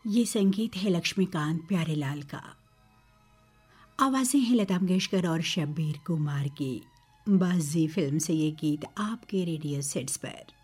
ये संगीत है लक्ष्मीकांत प्यारेलाल का। आवाज़ें हैं लता मंगेशकर और शब्बीर कुमार की। बाजी फिल्म से ये गीत आपके रेडियो सेट्स पर।